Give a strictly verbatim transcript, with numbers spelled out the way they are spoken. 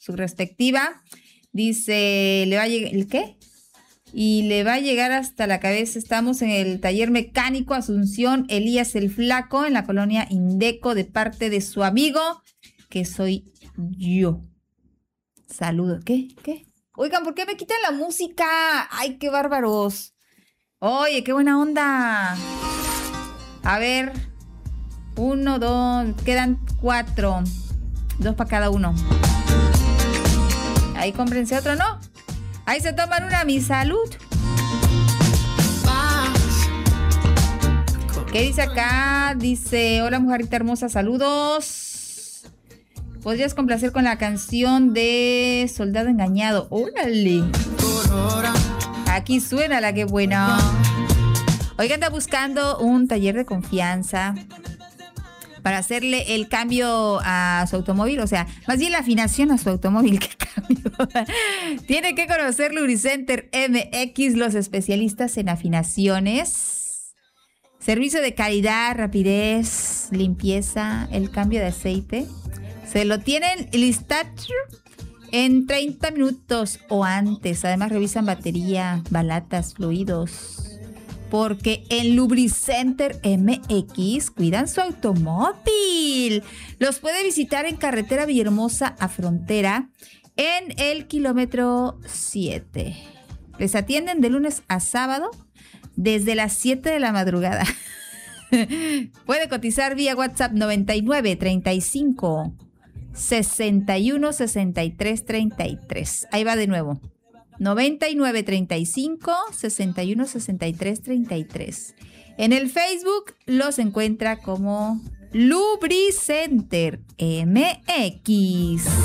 su respectiva. Dice, ¿le va a llegar el qué? Y le va a llegar hasta la cabeza. Estamos en el taller mecánico Asunción Elías el Flaco, en la colonia Indeco, de parte de su amigo, que soy yo. Saludos. ¿Qué? ¿Qué? Oigan, ¿por qué me quitan la música? ¡Ay, qué bárbaros! Oye, qué buena onda. A ver. Uno, dos. Quedan cuatro. Dos para cada uno. Ahí cómprense otro, ¿no? Ahí se toman una, mi salud. ¿Qué dice acá? Dice, hola mujerita hermosa, saludos. ¿Podrías complacer con la canción de Soldado Engañado? ¡Órale! Aquí suena la que buena. Oiga, anda buscando un taller de confianza para hacerle el cambio a su automóvil, o sea, más bien la afinación a su automóvil. ¿Qué cambio? Tiene que conocer Lubricenter M X, los especialistas en afinaciones. Servicio de calidad, rapidez, limpieza, el cambio de aceite. Se lo tienen listado en treinta minutos o antes. Además revisan batería, balatas, fluidos. Porque en Lubricenter M X cuidan su automóvil. Los puede visitar en carretera Villahermosa a Frontera en el kilómetro siete. Les atienden de lunes a sábado desde las siete de la madrugada. Puede cotizar vía WhatsApp noventa y nueve, treinta y cinco, sesenta y uno, sesenta y tres, treinta y tres. Ahí va de nuevo. noventa y nueve, treinta y cinco, sesenta y uno, sesenta y tres, treinta y tres. En el Facebook los encuentra como Lubricenter M X.